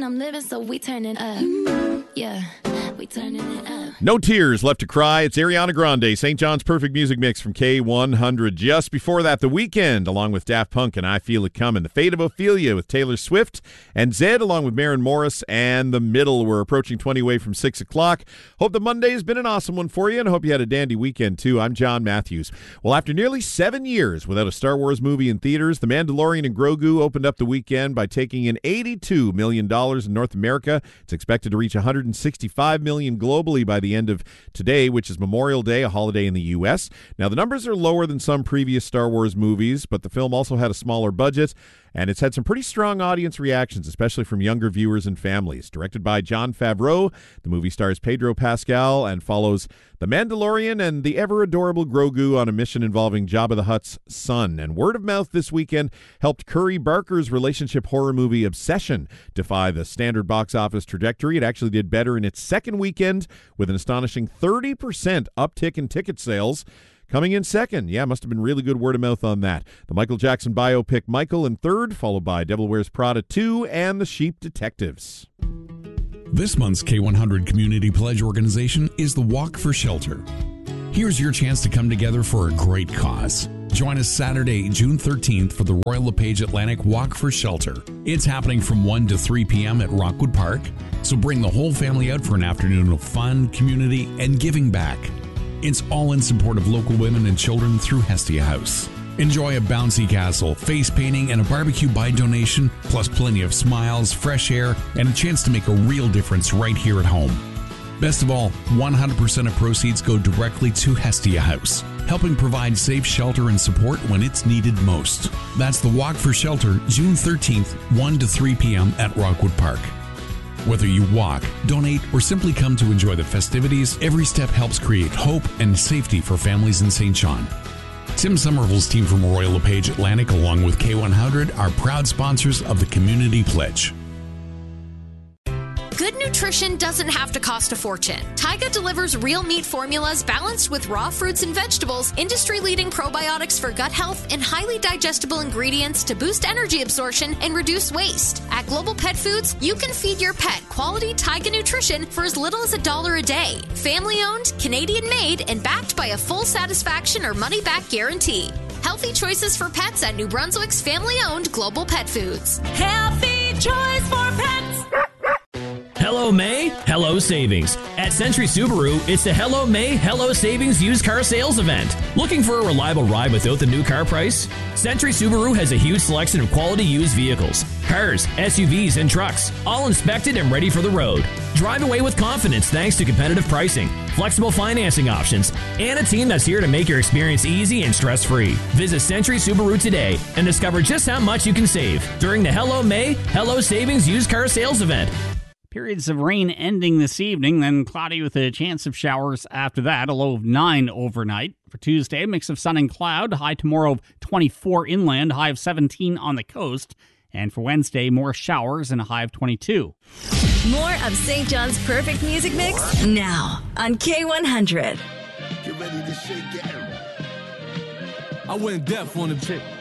I'm living, so we turning up. Yeah, we turning it up. No Tears Left to Cry. It's Ariana Grande, St. John's Perfect Music Mix from K100. Just before that, The Weeknd, along with Daft Punk and I Feel It Coming. The Fate of Ophelia with Taylor Swift and Zedd, along with Maren Morris and The Middle. We're approaching 20 away from 6 o'clock. Hope the Monday has been an awesome one for you, and I hope you had a dandy weekend, too. I'm John Matthews. Well, after nearly 7 years without a Star Wars movie in theaters, The Mandalorian and Grogu opened up the weekend by taking in $82 million in North America. It's expected to reach $165 million globally by the end of today, which is Memorial Day, a holiday in the U.S. Now, the numbers are lower than some previous Star Wars movies, but the film also had a smaller budget, and it's had some pretty strong audience reactions, especially from younger viewers and families. Directed by Jon Favreau, the movie stars Pedro Pascal and follows the Mandalorian and the ever-adorable Grogu on a mission involving Jabba the Hutt's son. And word of mouth this weekend helped Curry Barker's relationship horror movie Obsession defy the standard box office trajectory. It actually did better in its second weekend with an astonishing 30% uptick in ticket sales. Coming in second, must have been really good word of mouth on that. The Michael Jackson biopic Michael in third, followed by Devil Wears Prada 2 and The Sheep Detectives. This month's K100 Community Pledge organization is the Walk for Shelter. Here's your chance to come together for a great cause. Join us Saturday, June 13th for the Royal LePage Atlantic Walk for Shelter. It's happening from 1 to 3 p.m. at Rockwood Park, so bring the whole family out for an afternoon of fun, community, and giving back. It's all in support of local women and children through Hestia House. Enjoy a bouncy castle, face painting, and a barbecue by donation, plus plenty of smiles, fresh air, and a chance to make a real difference right here at home. Best of all, 100% of proceeds go directly to Hestia House, helping provide safe shelter and support when it's needed most. That's the Walk for Shelter, June 13th, 1 to 3 p.m. at Rockwood Park. Whether you walk, donate, or simply come to enjoy the festivities, every step helps create hope and safety for families in St. John. Tim Somerville's team from Royal LePage Atlantic, along with K100, are proud sponsors of the Community Pledge. Good nutrition doesn't have to cost a fortune. Taiga delivers real meat formulas balanced with raw fruits and vegetables, industry-leading probiotics for gut health, and highly digestible ingredients to boost energy absorption and reduce waste. At Global Pet Foods, you can feed your pet quality Taiga nutrition for as little as $1 a day. Family-owned, Canadian-made, and backed by a full satisfaction or money-back guarantee. Healthy choices for pets at New Brunswick's family-owned Global Pet Foods. Healthy choice for pets. Hello May, Hello Savings. At Century Subaru, it's the Hello May, Hello Savings used car sales event. Looking for a reliable ride without the new car price? Century Subaru has a huge selection of quality used vehicles, cars, SUVs, and trucks, all inspected and ready for the road. Drive away with confidence thanks to competitive pricing, flexible financing options, and a team that's here to make your experience easy and stress-free. Visit Century Subaru today and discover just how much you can save during the Hello May, Hello Savings used car sales event. Periods of rain ending this evening, then cloudy with a chance of showers after that, a low of 9 overnight. For Tuesday, mix of sun and cloud, high tomorrow of 24 inland, high of 17 on the coast. And for Wednesday, more showers and a high of 22. More of St. John's Perfect Music Mix now on K100. Get ready to shake it. I went deaf on the chick.